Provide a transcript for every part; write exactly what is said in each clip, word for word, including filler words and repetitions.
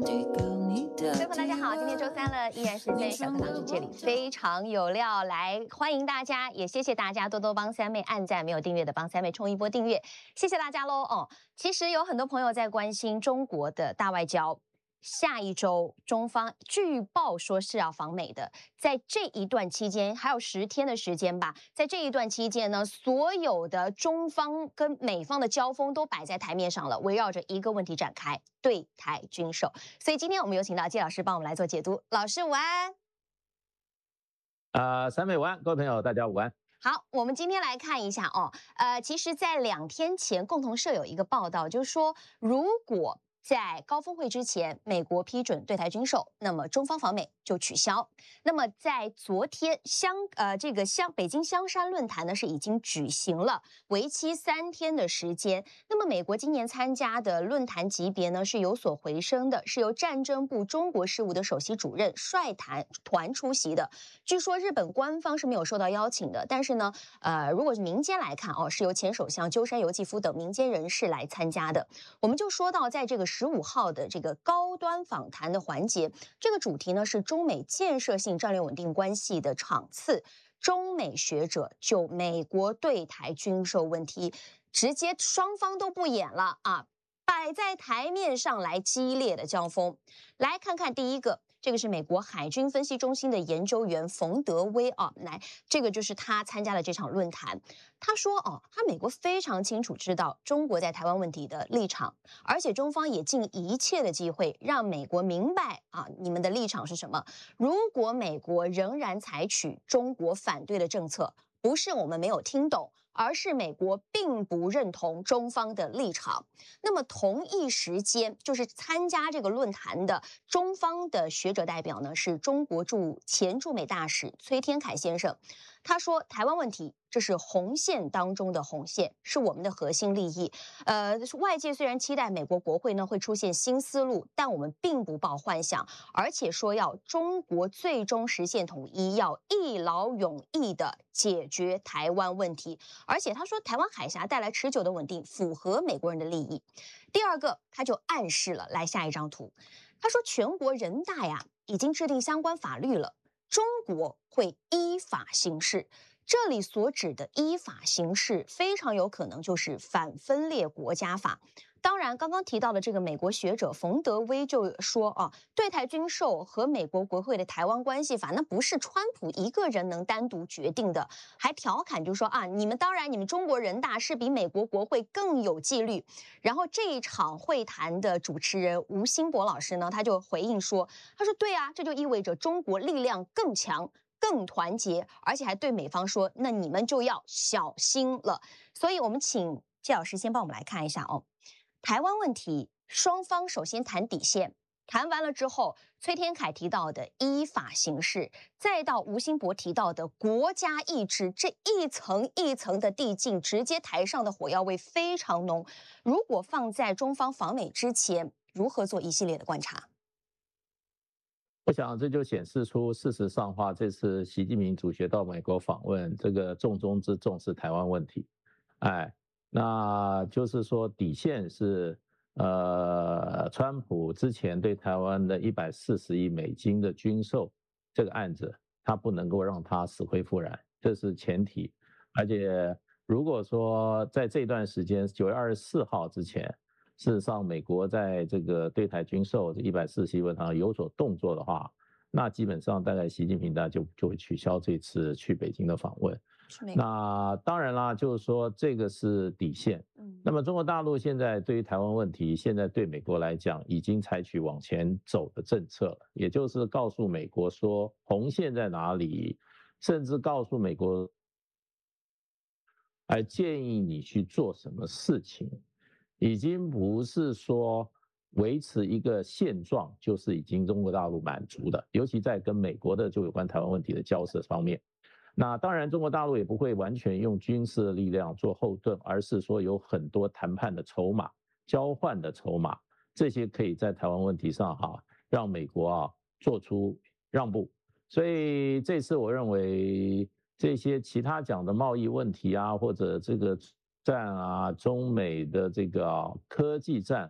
各位朋友，大家好，今天周三了，依然是在小课堂是这里非常有料，来欢迎大家，也谢谢大家多多帮三妹按赞，没有订阅的帮三妹冲一波订阅，谢谢大家喽哦。其实有很多朋友在关心中国的大外交。下一周，中方据报说是要访美的，在这一段期间，还有十天的时间吧。在这一段期间呢，所有的中方跟美方的交锋都摆在台面上了，围绕着一个问题展开：对台军售。所以今天我们有请到季老师帮我们来做解读。老师午安。 呃，三妹午安，各位朋友，大家午安。 好，我们今天来看一下哦，呃，其实，在两天前，共同社有一个报道，就是说，如果在高峰会之前，美国批准对台军售，那么中方访美就取消。那么在昨天香呃这个香北京香山论坛呢是已经举行了，为期三天的时间。那么美国今年参加的论坛级别呢是有所回升的，是由战争部中国事务的首席主任率团团出席的。据说日本官方是没有受到邀请的，但是呢，呃，如果是民间来看哦，是由前首相鸠山由纪夫等民间人士来参加的。我们就说到，在这个十五号的这个高端访谈的环节，这个主题呢是中美建设性战略稳定关系的场次。中美学者就美国对台军售问题，直接双方都不演了啊，摆在台面上来激烈的交锋。来看看第一个。这个是美国海军分析中心的研究员冯德威啊，来，这个就是他参加了这场论坛。他说哦，他美国非常清楚知道中国在台湾问题的立场，而且中方也尽一切的机会让美国明白啊，你们的立场是什么。如果美国仍然采取中国反对的政策，不是我们没有听懂，而是美国并不认同中方的立场。那么同一时间，就是参加这个论坛的中方的学者代表呢，是中国驻前驻美大使崔天凯先生。他说，台湾问题这是红线当中的红线，是我们的核心利益。呃，外界虽然期待美国国会呢会出现新思路，但我们并不抱幻想，而且说要中国最终实现统一，要一劳永逸的解决台湾问题。而且他说，台湾海峡带来持久的稳定，符合美国人的利益。第二个，他就暗示了，来下一张图，他说全国人大呀已经制定相关法律了。中国会依法行事，这里所指的依法行事，非常有可能就是反分裂国家法。当然，刚刚提到的这个美国学者冯德威就说啊，对台军售和美国国会的台湾关系法，那不是川普一个人能单独决定的。还调侃就说啊，你们当然你们中国人大是比美国国会更有纪律。然后这一场会谈的主持人吴兴博老师呢，他就回应说，他说对啊，这就意味着中国力量更强。更团结，而且还对美方说，那你们就要小心了。所以我们请季老师先帮我们来看一下哦。台湾问题，双方首先谈底线，谈完了之后，崔天凯提到的依法行事，再到吴兴博提到的国家意志，这一层一层的递进，直接台上的火药味非常浓。如果放在中方访美之前，如何做一系列的观察？ 我想这就显示出，事实上话，这次习近平主席到美国访问，这个重中之重是台湾问题。哎，那就是说底线是，呃，川普之前对台湾的一百四十亿美金的军售这个案子，他不能够让它死灰复燃，这是前提。而且如果说在这段时间，九月二十四号之前，事实上，美国在这个对台军售这一百四十亿问上有所动作的话，那基本上大概习近平他就就会取消这次去北京的访问。那当然啦，就是说这个是底线。嗯，那么中国大陆现在对于台湾问题，现在对美国来讲已经采取往前走的政策了，也就是告诉美国说红线在哪里，甚至告诉美国，还建议你去做什么事情。已经不是说维持一个现状，就是已经中国大陆满足的，尤其在跟美国的就有关台湾问题的交涉方面。那当然，中国大陆也不会完全用军事的力量做后盾，而是说有很多谈判的筹码、交换的筹码，这些可以在台湾问题上哈，让美国啊做出让步。所以这次我认为这些其他讲的贸易问题啊，或者这个战啊，中美的这个科技战，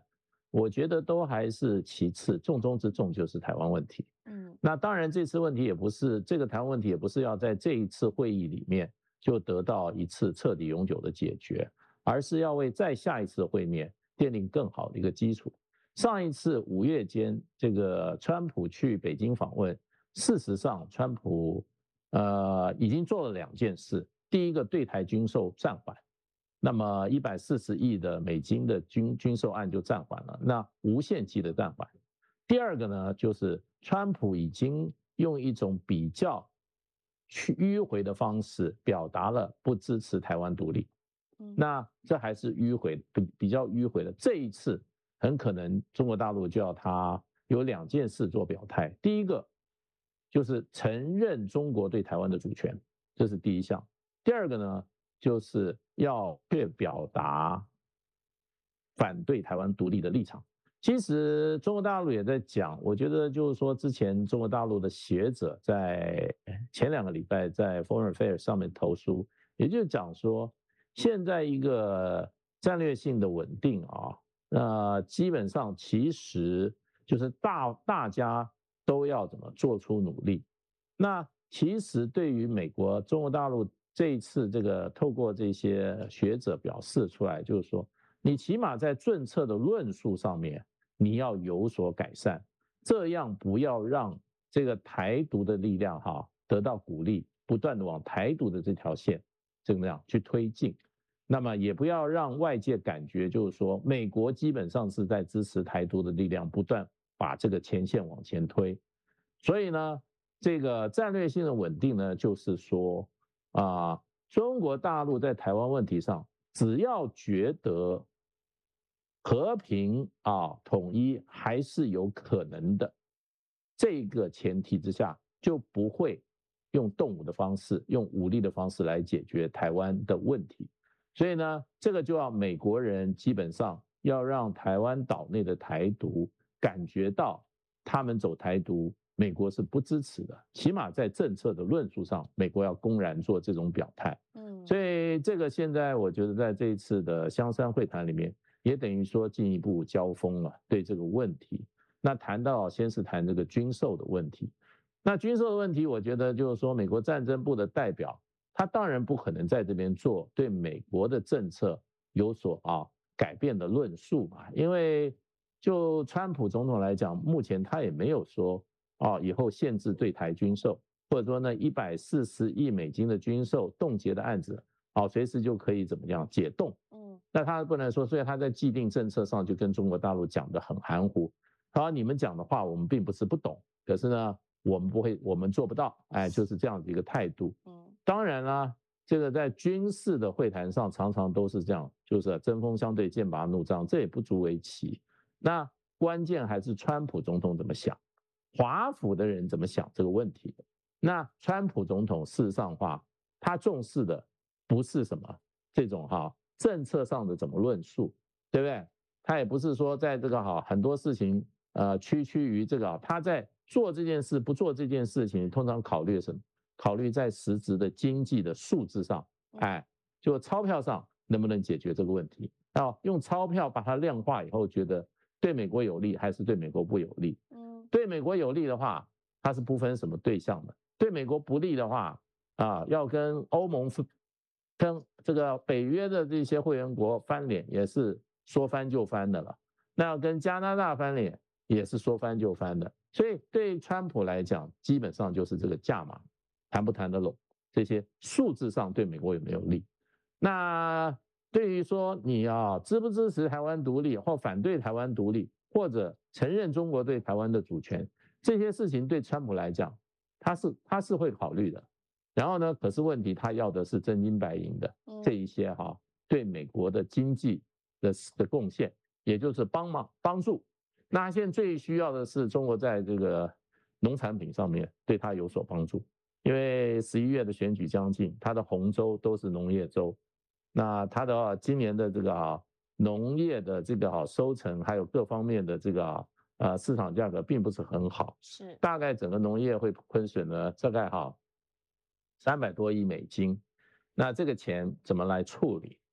我觉得都还是其次，重中之重就是台湾问题。嗯，那当然这次问题也不是这个台湾问题也不是要在这一次会议里面就得到一次彻底永久的解决，而是要为再下一次会面奠定更好的一个基础。上一次五月间，这个川普去北京访问，事实上川普呃已经做了两件事，第一个对台军售暂缓。那么一百四十亿的美金的军军售案就暂缓了，那无限期的暂缓。第二个呢，就是川普已经用一种比较去迂回的方式表达了不支持台湾独立。那这还是迂回，比比较迂回的。这一次很可能中国大陆就要他有两件事做表态，第一个就是承认中国对台湾的主权，这是第一项。第二个呢，就是要去表达反对台湾独立的立场。其实中国大陆也在讲，我觉得就是说，之前中国大陆的学者在前两个礼拜在 Foreign Affairs 上面投书，也就是讲说，现在一个战略性的稳定啊，那基本上其实就是大大家都要怎么做出努力。那其实对于美国、中国大陆这一次这个透过这些学者表示出来，就是说，你起码在政策的论述上面，你要有所改善，这样不要让这个台独的力量哈得到鼓励，不断的往台独的这条线这么样去推进。那么也不要让外界感觉就是说，美国基本上是在支持台独的力量，不断把这个前线往前推。所以呢，这个战略性的稳定呢，就是说啊，中国大陆在台湾问题上，只要觉得和平啊统一还是有可能的，这个前提之下，就不会用动武的方式、用武力的方式来解决台湾的问题。所以呢，这个就要美国人基本上要让台湾岛内的台独感觉到，他们走台独，美国是不支持的，起码在政策的论述上，美国要公然做这种表态。嗯，所以这个现在我觉得在这一次的香山会谈里面，也等于说进一步交锋了，对这个问题。那谈到先是谈这个军售的问题，那军售的问题，我觉得就是说，美国战争部的代表，他当然不可能在这边做对美国的政策有所啊改变的论述嘛，因为就川普总统来讲，目前他也没有说啊以后限制对台军售，或者说呢一百四十亿美金的军售冻结的案子，啊随时就可以怎么样解冻。嗯，那他不能说，所以他在既定政策上就跟中国大陆讲得很含糊，他说你们讲的话我们并不是不懂，可是呢我们不会，我们做不到，哎，就是这样的一个态度。嗯，当然啦，这个在军事的会谈上常常都是这样，就是针锋相对、剑拔弩张，这也不足为奇。那关键还是川普总统怎么想，华府的人怎么想这个问题。那川普总统事实上话，他重视的不是什么这种哈政策上的怎么论述，对不对？他也不是说在这个哈很多事情呃区区于这个，他在做这件事不做这件事情，通常考虑什么？考虑在实质的经济的数字上，哎，就钞票上能不能解决这个问题？啊，用钞票把它量化以后，觉得对美国有利还是对美国不有利？嗯，对美国有利的话，它是不分什么对象的；对美国不利的话，啊，要跟欧盟跟这个北约的这些会员国翻脸，也是说翻就翻的了。那要跟加拿大翻脸，也是说翻就翻的。所以对川普来讲，基本上就是这个价码谈不谈得拢，这些数字上对美国有没有利？那对于说你啊支不支持台湾独立，或反对台湾独立，或者承认中国对台湾的主权，这些事情对川普来讲，他是他是会考虑的。然后呢，可是问题他要的是真金白银的这一些哈、啊、对美国的经济的的贡献，也就是帮忙帮助。那现在最需要的是中国在这个农产品上面对他有所帮助，因为十一月的选举将近，他的红州都是农业州，那他的、啊、今年的这个啊农业的这个啊收成，还有各方面的这个啊呃市场价格并不是很好，是大概整个农业会亏损了大概哈三百多亿美金，那这个钱怎么来处理？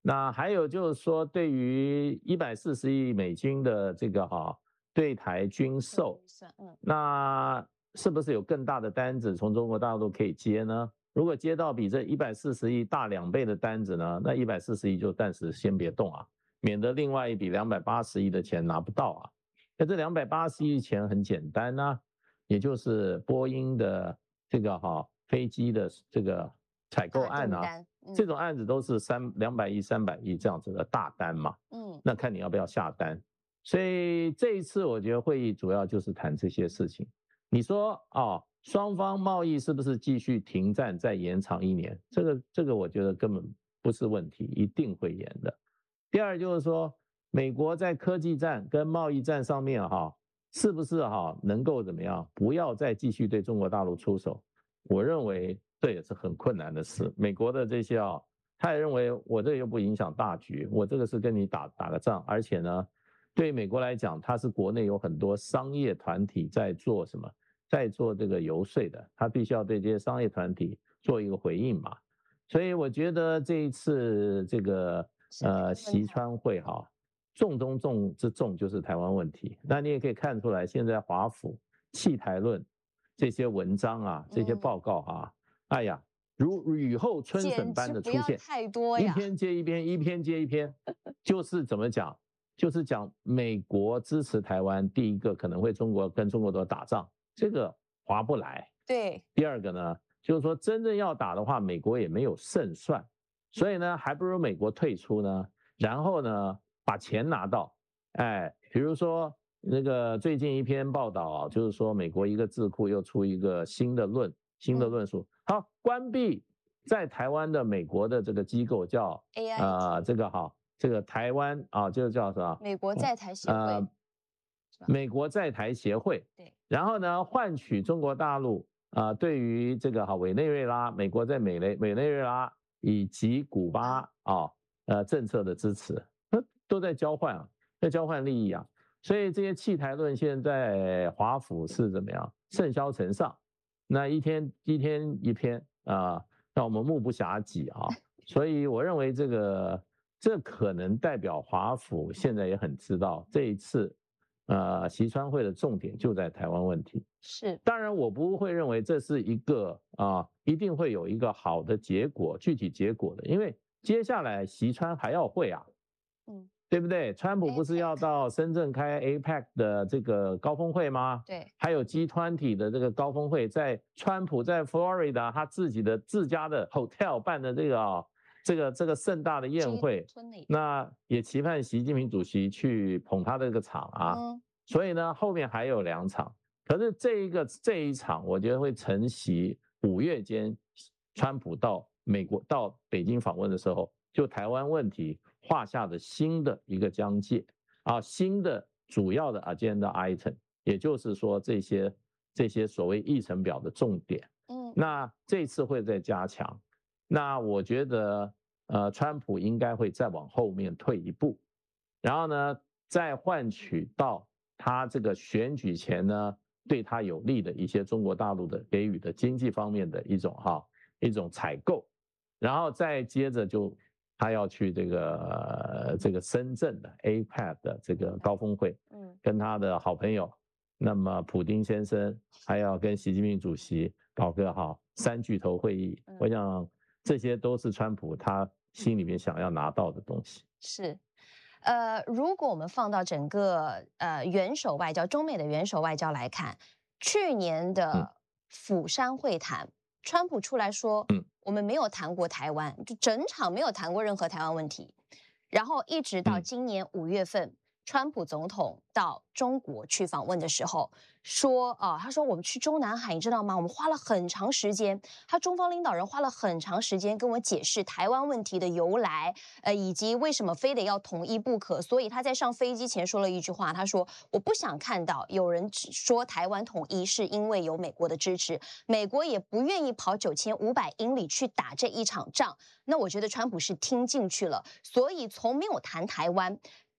那还有就是说，对于一百四十亿美金的这个哈对台军售， 嗯， 那是不是有更大的单子从中国大陆可以接呢？如果接到比这一百四十亿大两倍的单子呢，那一百四十亿就暂时先别动啊，免得另外一笔两百八十亿的钱拿不到啊。那这两百八十亿钱很简单啊，也就是波音的这个哈飞机的这个采购案啊。嗯、这种案子都是三两百亿、三百亿这样子的大单嘛，嗯，那看你要不要下单。所以这一次我觉得会议主要就是谈这些事情。你说哦，双方贸易是不是继续停战再延长一年？这个这个我觉得根本不是问题，一定会延的。第二就是说，美国在科技战跟贸易战上面哈，是不是哈能够怎么样，不要再继续对中国大陆出手？我认为这也是很困难的事。美国的这些啊，他也认为我这又不影响大局，我这个是跟你打打个仗，而且呢，对美国来讲，它是国内有很多商业团体在做什么，在做这个游说的，他必须要对这些商业团体做一个回应嘛。所以我觉得这一次这个呃习川会哈，重中重之重就是台湾问题。那你也可以看出来，现在华府弃台论这些文章啊，这些报告啊，嗯、哎呀，如雨后春笋般的出现， 太多呀， 一篇接一篇，一篇接一篇，就是怎么讲？就是讲美国支持台湾，第一个可能会中国跟中国都打仗，这个划不来。 对。 第二个呢，就是说真正要打的话，美国也没有胜算，所以呢，还不如美国退出呢，然后呢，把钱拿到。哎，比如说那个最近一篇报道啊，就是说美国一个智库又出一个新的论新的论述，好，关闭在台湾的美国的这个机构叫 A I 呃这个哈。这个台湾啊，就叫什么？ 美国在台协会。呃， 美国在台协会。 对。 然后呢，换取中国大陆啊、呃，对于这个哈委内瑞拉，美国在美内委内瑞拉以及古巴啊呃政策的支持，都在交换啊，在交换利益啊。所以这些弃台论现在华府是怎么样？甚嚣尘上，那一天一天一篇啊，让我们目不暇接啊。所以我认为这个。这可能代表华府现在也很知道这一次，呃，习川会的重点就在台湾问题。 是， 当然我不会认为这是一个啊，一定会有一个好的结果，具体结果的，因为接下来习川还要会啊，嗯，对不对？川普不是要到深圳开 A P E C 的这个高峰会吗？ 对， 还有 G 二十 的这个高峰会，在川普在 Florida 他自己的自家的 hotel 办的这个啊。这个这个盛大的宴会，那也期盼习近平主席去捧他的这个场啊。嗯、所以呢，后面还有两场。可是这一个这一场，我觉得会承袭五月间，川普到美国到北京访问的时候，就台湾问题画下的新的一个疆界啊，新的主要的 agenda item， 也就是说这些这些所谓议程表的重点。嗯，那这次会再加强。那我觉得，呃，川普应该会再往后面退一步，然后呢，再换取到他这个选举前呢，对他有利的一些中国大陆的给予的经济方面的一种哈一种采购，然后再接着就他要去这个、呃、这个深圳的 A P E C 的这个高峰会，嗯，跟他的好朋友，那么普丁先生还要跟习近平主席搞个好三巨头会议，我想。这些都是川普他心里面想要拿到的东西。 是，呃，如果我们放到整个呃元首外交，中美的元首外交来看，去年的釜山会谈，嗯、川普出来说，嗯，我们没有谈过台湾，就整场没有谈过任何台湾问题，然后一直到今年五月份。嗯川普总统到中国去访问的时候说啊，他说我们去中南海，你知道吗？我们花了很长时间，他中方领导人花了很长时间跟我解释台湾问题的由来，呃，以及为什么非得要统一不可。所以他在上飞机前说了一句话，他说我不想看到有人说台湾统一是因为有美国的支持，美国也不愿意跑九千五百英里去打这一场仗。那我觉得川普是听进去了，所以从没有谈台湾。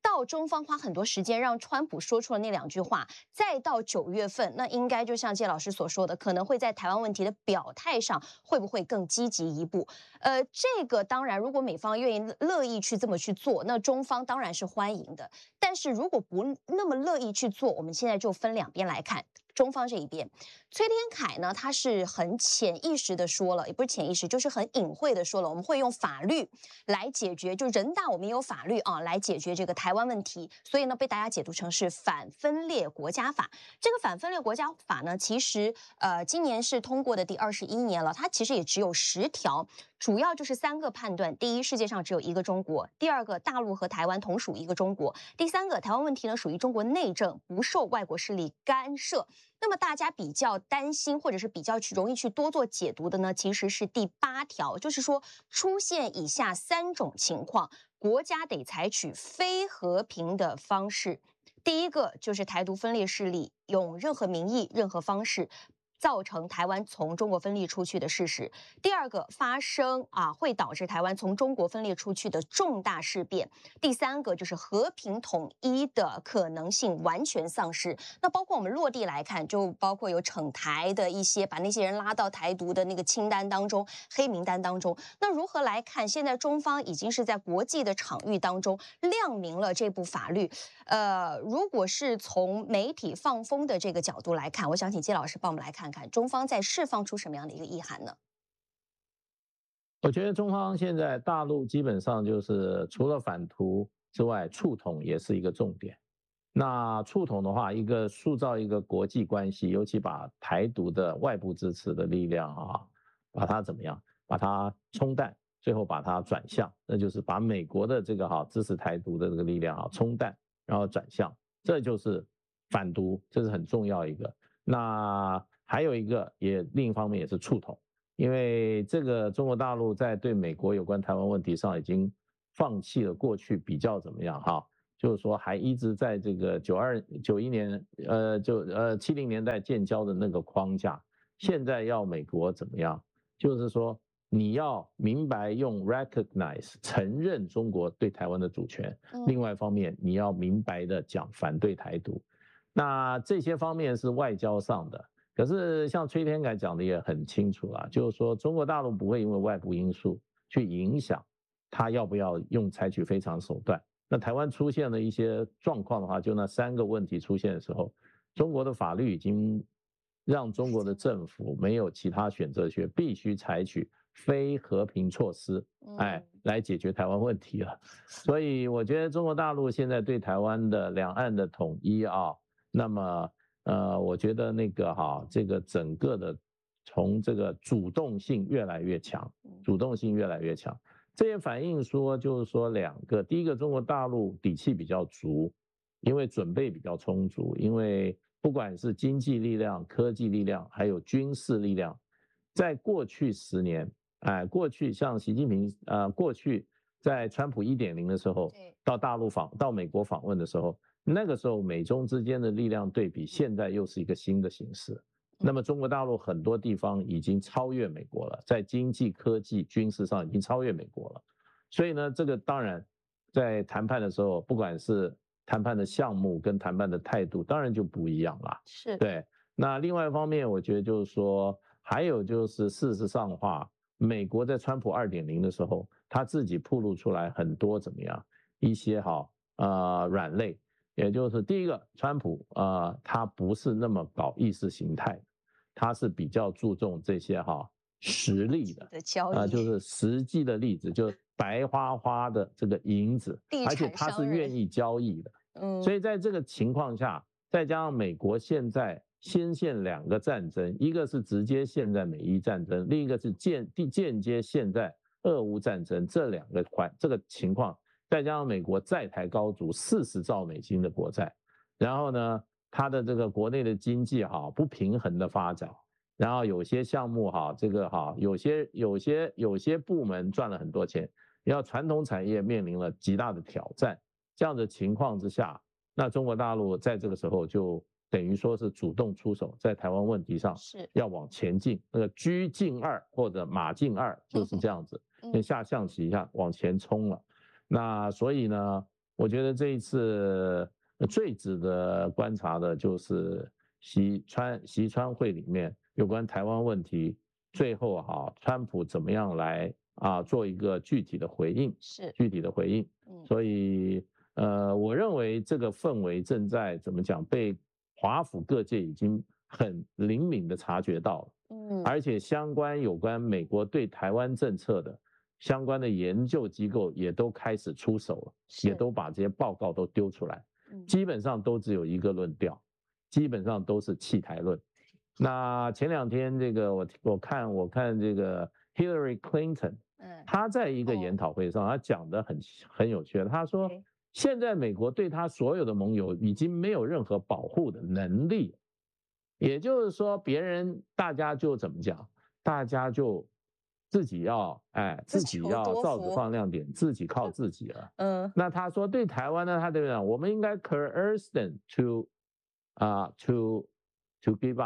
到中方花很多时间让川普说出了那两句话，再到九月份，那应该就像谢老师所说的，可能会在台湾问题的表态上会不会更积极一步？呃，这个当然，如果美方愿意乐意去这么去做，那中方当然是欢迎的。但是如果不那么乐意去做，我们现在就分两边来看。中方这一边，崔天凯呢，他是很潜意识的说了，也不是潜意识，就是很隐晦的说了，我们会用法律来解决，就人大我们也有法律啊，来解决这个台湾问题，所以呢，被大家解读成是反分裂国家法。这个反分裂国家法呢，其实呃，今年是通过的第二十一年了，它其实也只有十条。主要就是三个判断：第一，世界上只有一个中国；第二个，大陆和台湾同属一个中国；第三个，台湾问题呢属于中国内政，不受外国势力干涉。那么大家比较担心，或者是比较去容易去多做解读的呢，其实是第八条，就是说出现以下三种情况，国家得采取非和平的方式。第一个就是台独分裂势力用任何名义、任何方式造成台湾从中国分裂出去的事实。第二个，发生啊会导致台湾从中国分裂出去的重大事变。第三个就是和平统一的可能性完全丧失。那包括我们落地来看，就包括有惩台的一些，把那些人拉到台独的那个清单当中、黑名单当中。那如何来看？现在中方已经是在国际的场域当中亮明了这部法律。呃，如果是从媒体放风的这个角度来看，我想请季老师帮我们来看看中方在释放出什么样的一个意涵呢？ 我觉得中方现在大陆基本上就是除了反图之外，促统也是一个重点。那促统的话，一个塑造一个国际关系，尤其把台独的外部支持的力量啊，把它怎么样，把它冲淡，最后把它转向，那就是把美国的这个哈支持台独的这个力量啊冲淡，然后转向，这就是反独，这是很重要一个。那还有一个也另一方面也是促统。因为这个中国大陆在对美国有关台湾问题上已经放弃了过去比较怎么样哈，就是说还一直在这个九二九一年呃就呃七零年代建交的那个框架，现在要美国怎么样？就是说你要明白用 recognize 承认中国对台湾的主权，另外一方面你要明白的讲反对台独，那这些方面是外交上的。可是像崔天凯讲的也很清楚啦，就是说中国大陆不会因为外部因素去影响他要不要用采取非常手段。那台湾出现了一些状况的话，就那三个问题出现的时候，中国的法律已经让中国的政府没有其他选择权，必须采取非和平措施，哎，来解决台湾问题了。所以我觉得中国大陆现在对台湾的两岸的统一啊，那么呃，我觉得那个哈，这个整个的从这个主动性越来越强，主动性越来越强，这也反映说，就是说两个，第一个，中国大陆底气比较足，因为准备比较充足，因为不管是经济力量、科技力量，还有军事力量，在过去十年，哎，过去像习近平，呃，过去在川普 一点零 的时候，到大陆访，到美国访问的时候。那个时候美中之间的力量对比，现在又是一个新的形势。那么中国大陆很多地方已经超越美国了，在经济、科技、军事上已经超越美国了。所以呢，这个当然在谈判的时候，不管是谈判的项目跟谈判的态度，当然就不一样了。 是， 对。那另外一方面，我觉得就是说，还有就是事实上的话，美国在川普 二点零 的时候，他自己暴露出来很多怎么样一些哈呃软肋。也就是第一个，川普啊、呃，他不是那么搞意识形态，他是比较注重这些哈实力的， 啊、 呃，就是实际的例子，就白花花的这个银子，而且他是愿意交易的。嗯，所以在这个情况下，再加上美国现在先陷两个战争，一个是直接陷在美伊战争，另一个是间间接陷在俄乌战争，这两个环这个情况。再加上美国债台高筑四十兆美金的国债，然后呢，它的这个国内的经济哈不平衡的发展，然后有些项目哈这个哈有些有些有些部门赚了很多钱，然后传统产业面临了极大的挑战，这样的情况之下，那中国大陆在这个时候就等于说是主动出手，在台湾问题上是要往前进，那个车进二或者马进二就是这样子，跟下象棋一样往前冲了。那所以呢， 我觉得这一次最值得观察的就是习川习川会里面有关台湾问题，最后哈，川普怎么样来啊做一个具体的回应， 是具体的回应。 嗯， 所以呃，我认为这个氛围正在怎么讲，被华府各界已经很灵敏的察觉到了。 嗯， 而且相关有关美国对台湾政策的相关的研究机构也都开始出手了，也都把这些报告都丢出来，基本上都只有一个论调，基本上都是弃台论。那前两天这个我我看我看这个 Hillary Clinton， 他在一个研讨会上，他讲的很很有趣，他说现在美国对他所有的盟友已经没有任何保护的能力。也就是说，别人大家就怎么讲，大家就自己要哎，自己要罩子放亮点，自己靠自己了。嗯，那他说对台湾呢，他对讲，我们应该 coerce them to 啊、uh, to to give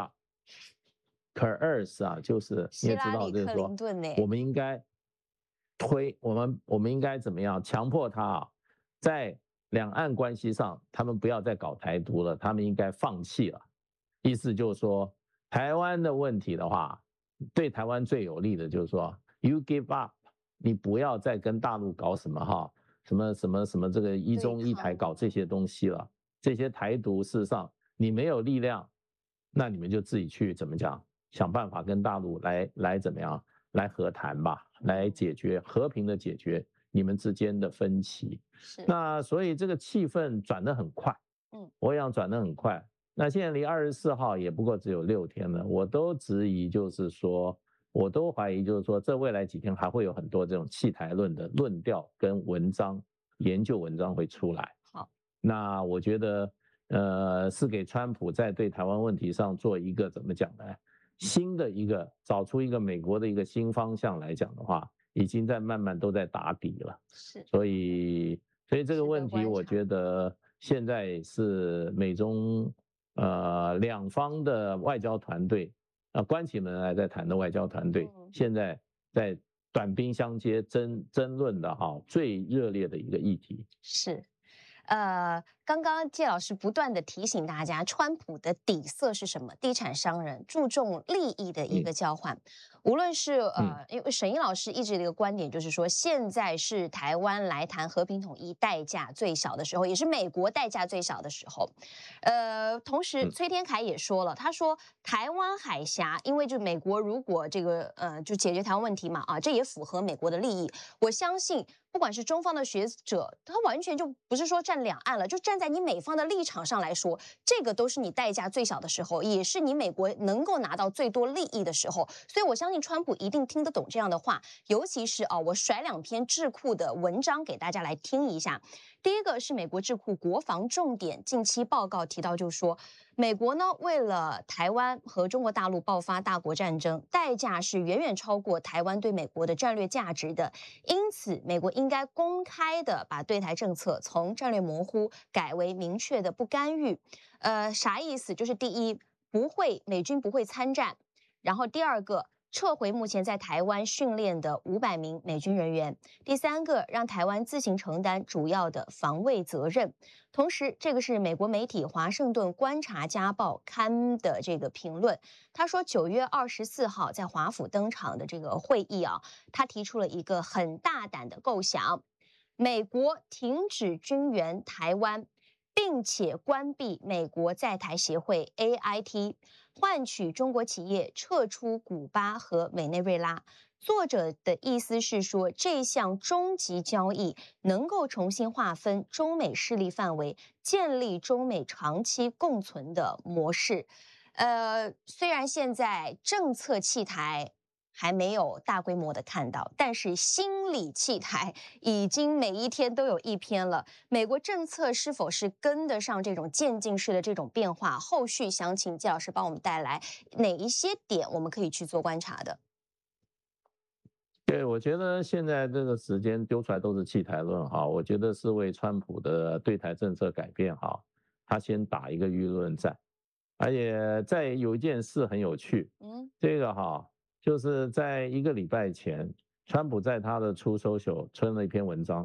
up。coerce 啊，就是你也知道，就是说我们应该推我们我们应该怎么样强迫他啊，在两岸关系上，他们不要再搞台独了，他们应该放弃了。意思就是说，台湾的问题的话，对台湾最有利的就是说 ，you give up， 你不要再跟大陆搞什么哈，什么什么什么这个一中一台搞这些东西了，这些台独事实上你没有力量，那你们就自己去怎么讲，想办法跟大陆来来怎么样来和谈吧，来解决和平的解决你们之间的分歧。那所以这个气氛转得很快，嗯，我想转得很快。那现在离二十四号也不过只有六天了，我都质疑，就是说，我都怀疑，就是说，这未来几天还会有很多这种弃台论的论调跟文章、研究文章会出来。好，那我觉得，呃，是给川普在对台湾问题上做一个怎么讲呢？新的一个找出一个美国的一个新方向来讲的话，已经在慢慢都在打底了。是，所以，所以这个问题，我觉得现在是美中。呃，两方的外交团队，啊、呃，关起门来在谈的外交团队，嗯、现在在短兵相接争争论的哈最热烈的一个议题是，呃，刚刚介老师不断的提醒大家，川普的底色是什么？地产商人注重利益的一个交换。嗯无论是呃，因为沈一老师一直的一个观点就是说，现在是台湾来谈和平统一代价最小的时候，也是美国代价最小的时候。呃，同时崔天凯也说了，他说台湾海峡，因为就美国如果这个呃就解决台湾问题嘛啊，这也符合美国的利益。我相信不管是中方的学者，他完全就不是说站两岸了，就站在你美方的立场上来说，这个都是你代价最小的时候，也是你美国能够拿到最多利益的时候。所以我相信川普一定听得懂这样的话，尤其是啊，我甩两篇智库的文章给大家来听一下。第一个是美国智库国防重点近期报告提到，就是说美国呢为了台湾和中国大陆爆发大国战争，代价是远远超过台湾对美国的战略价值的，因此美国应该公开的把对台政策从战略模糊改为明确的不干预。呃，啥意思？就是第一，不会美军不会参战，然后第二个，撤回目前在台湾训练的五百名美军人员。第三个，让台湾自行承担主要的防卫责任。同时，这个是美国媒体《华盛顿观察家报》刊的这个评论。他说，九月二十四号在华府登场的这个会议啊，他提出了一个很大胆的构想：美国停止军援台湾，并且关闭美国在台协会 A I T。换取中国企业撤出古巴和委内瑞拉。作者的意思是说，这项终极交易能够重新划分中美势力范围，建立中美长期共存的模式。呃，虽然现在政策弃台还没有大规模的看到，但是心理弃台已经每一天都有一篇了。美国政策是否是跟得上这种渐进式的这种变化？后续想请季老师帮我们带来哪一些点，我们可以去做观察的？ 对，我觉得现在这个时间丢出来都是弃台论哈，我觉得是为川普的对台政策改变哈，他先打一个舆论战，而且再有一件事很有趣，嗯，这个哈。就是在一个礼拜前，川普在他的出 social 出了一篇文章，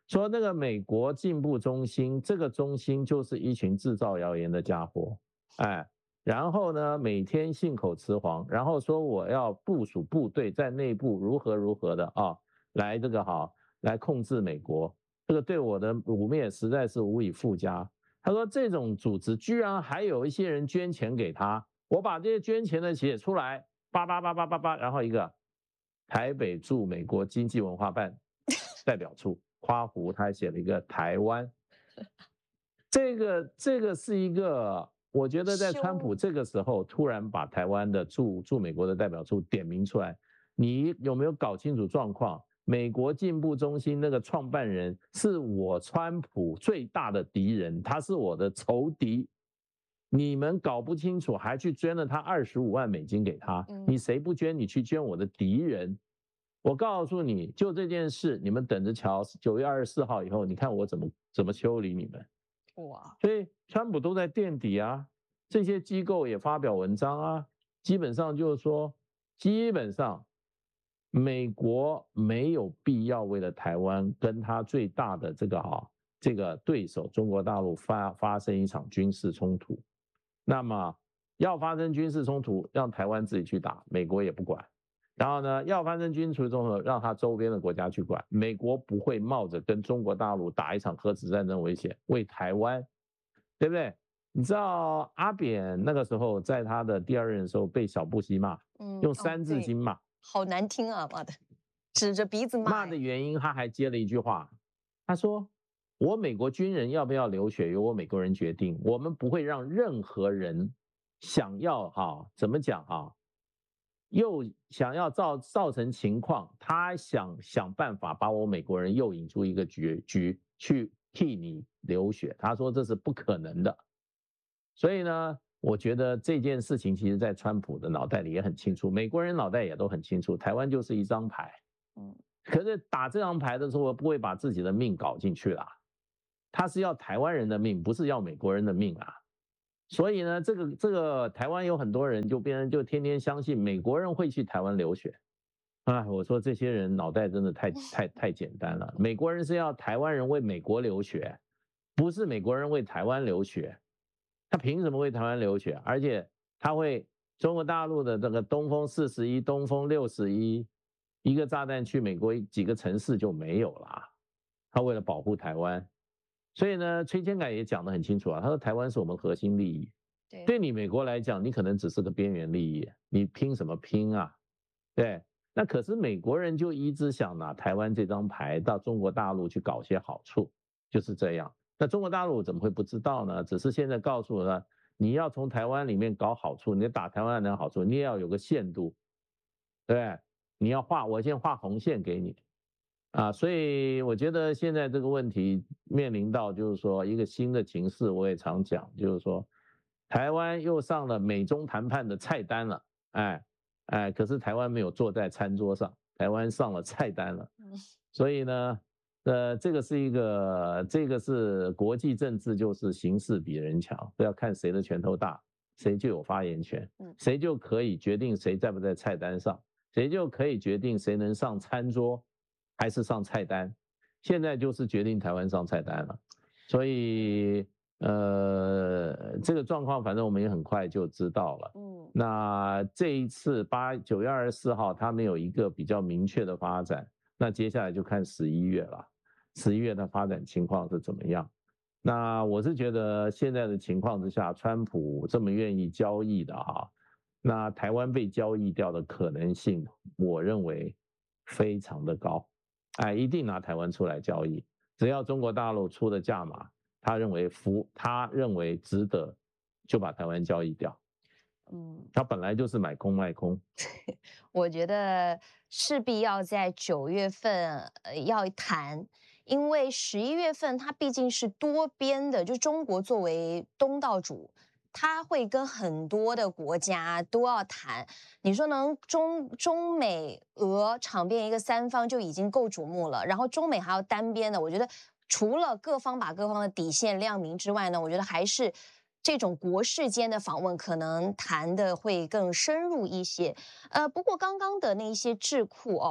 说那个美国进步中心，这个中心就是一群制造谣言的家伙，哎，然后呢，每天信口雌黄，然后说我要部署部队在内部如何如何的啊，来这个好来控制美国，这个对我的污蔑实在是无以复加。他说这种组织居然还有一些人捐钱给他，我把这些捐钱的写出来，叭叭叭叭叭叭，然后一个台北驻美国经济文化办代表处。夸胡他还写了一个台湾，这个这个是一个，我觉得在川普这个时候突然把台湾的驻驻美国的代表处点名出来，你有没有搞清楚状况？美国进步中心那个创办人是我川普最大的敌人，他是我的仇敌，你们搞不清楚还去捐了他二十五万美金给他，你谁不捐你去捐我的敌人。我告诉你，就这件事，你们等着瞧。九月二十四号以后，你看我怎么怎么修理你们。哇！所以川普都在垫底啊，这些机构也发表文章啊，基本上就是说，基本上美国没有必要为了台湾跟他最大的这个哈这个对手中国大陆发发生一场军事冲突。那么要发生军事冲突，让台湾自己去打，美国也不管。然后呢，要发生军事冲突，让他周边的国家去管。美国不会冒着跟中国大陆打一场核子战争危险，为台湾，对不对？你知道阿扁那个时候在他的第二任的时候被小布希骂，嗯，用三字经骂，哦， 好难听啊，骂的，指着鼻子骂。 骂的原因，他还接了一句话，他说：“我美国军人要不要流血，由我美国人决定，我们不会让任何人想要哈，怎么讲哈？”又想要造造成情况，他想想办法把我美国人诱引出一个局局去替你流血，他说这是不可能的。所以呢，我觉得这件事情其实在川普的脑袋里也很清楚，美国人脑袋也都很清楚，台湾就是一张牌，嗯，可是打这张牌的时候不会把自己的命搞进去啦，他是要台湾人的命，不是要美国人的命啊。所以呢，这个这个台湾有很多人就变成就天天相信美国人会去台湾流血，啊，我说这些人脑袋真的太太太简单了。美国人是要台湾人为美国流血，不是美国人为台湾流血。他凭什么为台湾流血？而且他会中国大陆的这个东风四十一、东风六十一，一个炸弹去美国几个城市就没有了。他为了保护台湾。所以呢，崔千凯也讲得很清楚啊，他说台湾是我们核心利益，对，对你美国来讲，你可能只是个边缘利益，你拼什么拼啊？对，那可是美国人就一直想拿台湾这张牌到中国大陆去搞些好处，就是这样。那中国大陆怎么会不知道呢？只是现在告诉了，你要从台湾里面搞好处，你打台湾人的好处，你也要有个限度，对不对？你要画，我先画红线给你。啊，所以我觉得现在这个问题面临到就是说一个新的情势，我也常讲，就是说台湾又上了美中谈判的菜单了，哎哎，可是台湾没有坐在餐桌上，台湾上了菜单了，所以呢，呃，这个是一个，这个是国际政治，就是形势比人强，不要看谁的拳头大，谁就有发言权，谁就可以决定谁在不在菜单上，谁就可以决定谁能上餐桌。还是上菜单，现在就是决定台湾上菜单了，所以呃，这个状况反正我们也很快就知道了。嗯，那这一次八九月二十四号，它没有一个比较明确的发展，那接下来就看十一月了，十一月的发展情况是怎么样？那我是觉得现在的情况之下，川普这么愿意交易的哈，那台湾被交易掉的可能性，我认为非常的高。哎，一定拿台湾出来交易，只要中国大陆出的价码，他认为服，他认为值得，就把台湾交易掉。嗯，他本来就是买空卖空。 我觉得势必要在九月份呃要谈，因为十一月份它毕竟是多边的，就中国作为东道主。他会跟很多的国家都要谈，你说能中中美俄场边一个三方就已经够瞩目了，然后中美还要单边的，我觉得除了各方把各方的底线亮明之外呢，我觉得还是这种国事间的访问可能谈的会更深入一些。呃，不过刚刚的那些智库哦。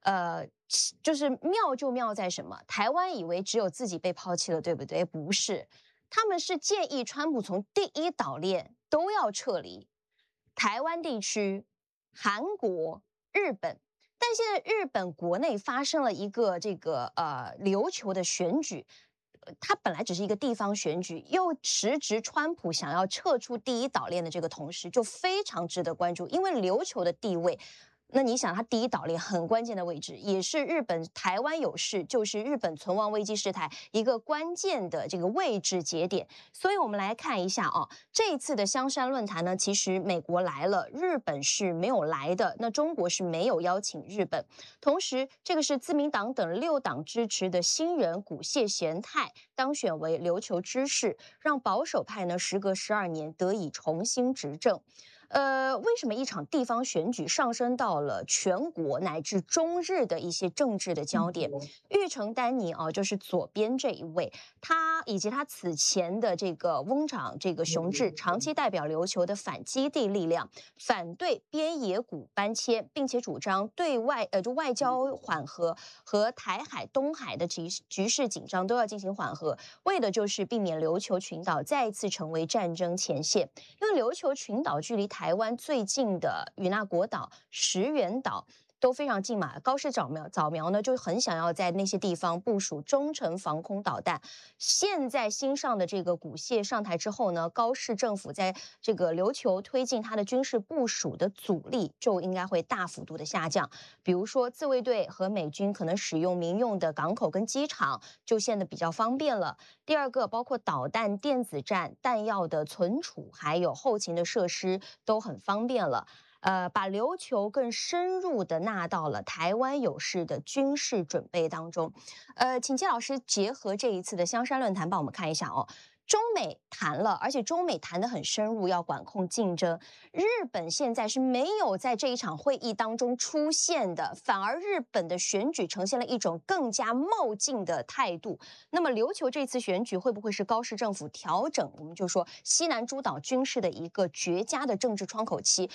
呃，就是妙就妙在什么？台湾以为只有自己被抛弃了，对不对？不是，他们是建议川普从第一岛链都要撤离，台湾地区、韩国、日本。但现在日本国内发生了一个这个呃琉球的选举，它本来只是一个地方选举，又时值川普想要撤出第一岛链的这个同时，就非常值得关注，因为琉球的地位。那你想，它第一岛链很关键的位置，也是日本台湾有事，就是日本存亡危机事态一个关键的这个位置节点。所以我们来看一下啊，这一次的香山论坛呢，其实美国来了，日本是没有来的，那中国是没有邀请日本。同时，这个是自民党等六党支持的新人古谢贤太当选为琉球知事，让保守派呢时隔十二年得以重新执政。呃，为什么一场地方选举上升到了全国乃至中日的一些政治的焦点？玉成丹尼啊，就是左边这一位，他以及他此前的这个翁长这个雄志，长期代表琉球的反基地力量，反对边野古搬迁，并且主张对外呃就外交缓和和台海、东海的局局势紧张都要进行缓和，为的就是避免琉球群岛再一次成为战争前线，因为琉球群岛距离台湾最近的与那国岛、石垣岛都非常近嘛。高市早苗早苗呢就很想要在那些地方部署中程防空导弹。现在新上的这个古谢上台之后呢，高市政府在这个琉球推进它的军事部署的阻力就应该会大幅度的下降。比如说自卫队和美军可能使用民用的港口跟机场就现在比较方便了。第二个，包括导弹、电子战、弹药的存储，还有后勤的设施都很方便了。呃，把琉球更深入的纳到了台湾有事的军事准备当中。呃，请季老师结合这一次的香山论坛，帮我们看一下哦。中美谈了，而且中美谈得很深入，要管控竞争。日本现在是没有在这一场会议当中出现的，反而日本的选举呈现了一种更加冒进的态度。那么琉球这次选举会不会是高市政府调整，我们就说西南诸岛军事的一个绝佳的政治窗口期？